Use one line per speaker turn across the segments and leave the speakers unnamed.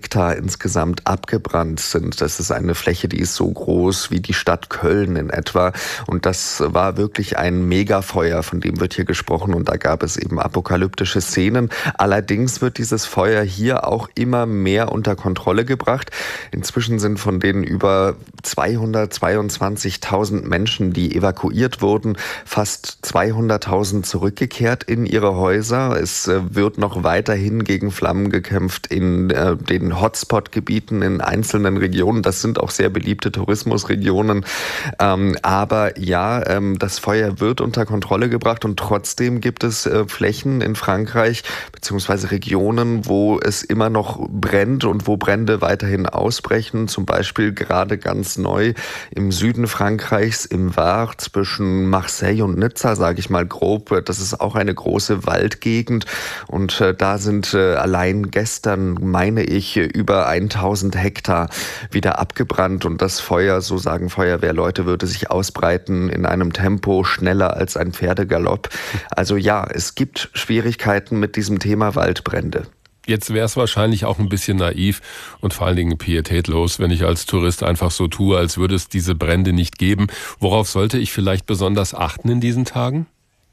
Hektar insgesamt abgebrannt sind. Das ist eine Fläche, die ist so groß wie die Stadt Köln in etwa. Und das war wirklich ein Megafeuer, von dem wird hier gesprochen. Und da gab es eben apokalyptische Szenen. Allerdings wird dieses Feuer hier auch immer mehr unter Kontrolle gebracht. Inzwischen sind von den über 222.000 Menschen, die evakuiert wurden, fast 200.000 zurückgekehrt in ihre Häuser. Es wird noch weiterhin gegen Flammen gekämpft in den Hotspot-Gebieten in einzelnen Regionen. Das sind auch sehr beliebte Tourismusregionen. Aber ja, das Feuer wird unter Kontrolle gebracht und trotzdem gibt es Flächen in Frankreich beziehungsweise Regionen, wo es immer noch brennt und wo Brände weiterhin ausbrechen. Zum Beispiel gerade ganz neu im Süden Frankreichs, im Var, zwischen Marseille und Nizza, sage ich mal grob. Das ist auch eine große Waldgegend und da sind allein gestern, meine ich, über 1000 Hektar wieder abgebrannt und das Feuer, so sagen Feuerwehrleute, würde sich ausbreiten in einem Tempo schneller als ein Pferdegalopp. Also ja, es gibt Schwierigkeiten mit diesem Thema Waldbrände.
Jetzt wäre es wahrscheinlich auch ein bisschen naiv und vor allen Dingen pietätlos, wenn ich als Tourist einfach so tue, als würde es diese Brände nicht geben. Worauf sollte ich vielleicht besonders achten in diesen Tagen?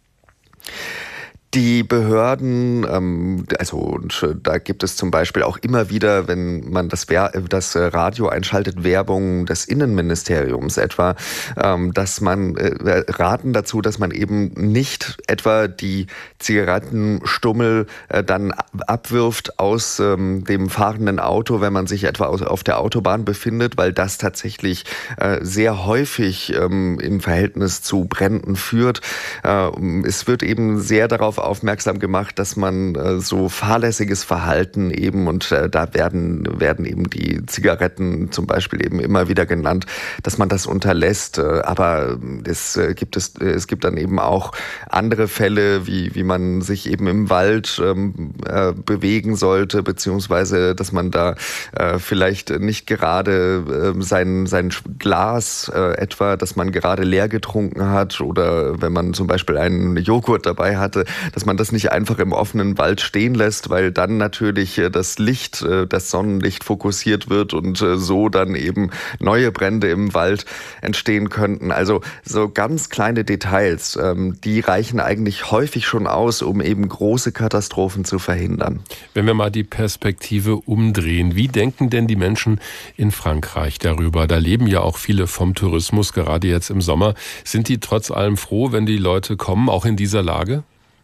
Die Behörden, und da gibt es zum Beispiel auch immer wieder, wenn man das Radio einschaltet, Werbung des Innenministeriums etwa, dass man raten dazu, dass man eben nicht etwa die Zigarettenstummel dann abwirft aus dem fahrenden Auto, wenn man sich etwa auf der Autobahn befindet, weil das tatsächlich sehr häufig im Verhältnis zu Bränden führt. Es wird eben sehr darauf aufmerksam gemacht, dass man so fahrlässiges Verhalten eben, und da werden eben die Zigaretten zum Beispiel eben immer wieder genannt, dass man das unterlässt. Aber es gibt dann eben auch andere Fälle, wie man sich eben im Wald bewegen sollte, beziehungsweise dass man da vielleicht nicht gerade sein Glas etwa, das man gerade leer getrunken hat, oder wenn man zum Beispiel einen Joghurt dabei hatte, dass man das nicht einfach im offenen Wald stehen lässt, weil dann natürlich das Licht, das Sonnenlicht fokussiert wird und so dann eben neue Brände im Wald entstehen könnten. Also so ganz kleine Details, die reichen eigentlich häufig schon aus, um eben große Katastrophen zu verhindern.
Wenn wir mal die Perspektive umdrehen, wie denken denn die Menschen in Frankreich darüber? Da leben ja auch viele vom Tourismus, gerade jetzt im Sommer. Sind die trotz allem froh, wenn die Leute kommen, auch in dieser Lage?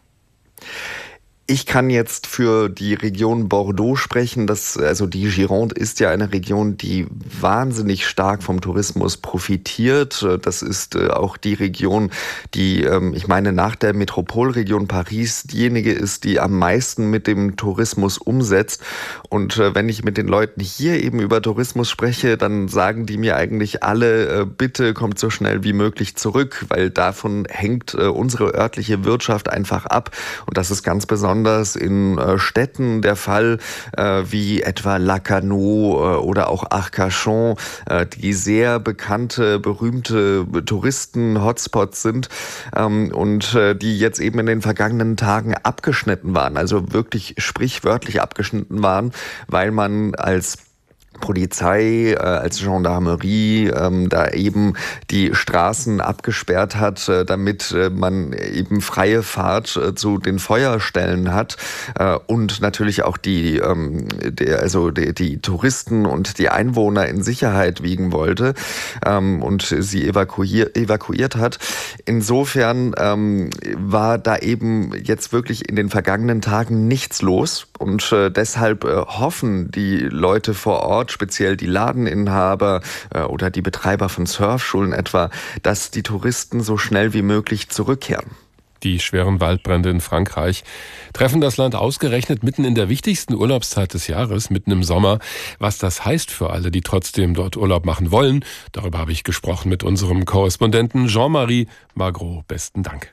Ich kann jetzt für die Region Bordeaux sprechen. Die Gironde ist ja eine Region, die wahnsinnig stark vom Tourismus profitiert. Das ist auch die Region, die, ich meine, nach der Metropolregion Paris diejenige ist, die am meisten mit dem Tourismus umsetzt. Und wenn ich mit den Leuten hier eben über Tourismus spreche, dann sagen die mir eigentlich alle, bitte kommt so schnell wie möglich zurück, weil davon hängt unsere örtliche Wirtschaft einfach ab. Und das ist ganz besonders in Städten der Fall, wie etwa Lacanau oder auch Arcachon, die sehr bekannte, berühmte Touristen-Hotspots sind und die jetzt eben in den vergangenen Tagen abgeschnitten waren, also wirklich sprichwörtlich abgeschnitten waren, weil man als Polizei, als Gendarmerie da eben die Straßen abgesperrt hat, damit man eben freie Fahrt zu den Feuerstellen hat und natürlich auch die Touristen und die Einwohner in Sicherheit wiegen wollte und sie evakuiert hat. Insofern war da eben jetzt wirklich in den vergangenen Tagen nichts los und deshalb hoffen die Leute vor Ort, speziell die Ladeninhaber oder die Betreiber von Surfschulen etwa, dass die Touristen so schnell wie möglich zurückkehren.
Die schweren Waldbrände in Frankreich treffen das Land ausgerechnet mitten in der wichtigsten Urlaubszeit des Jahres, mitten im Sommer. Was das heißt für alle, die trotzdem dort Urlaub machen wollen, darüber habe ich gesprochen mit unserem Korrespondenten Jean-Marie Magro. Besten Dank.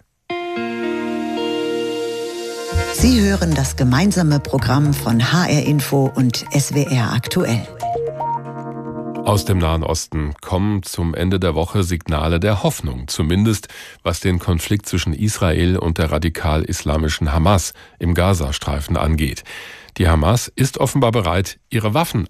Sie hören das gemeinsame Programm von HR Info und SWR Aktuell.
Aus dem Nahen Osten kommen zum Ende der Woche Signale der Hoffnung, zumindest was den Konflikt zwischen Israel und der radikal-islamischen Hamas im Gazastreifen angeht. Die Hamas ist offenbar bereit, ihre Waffen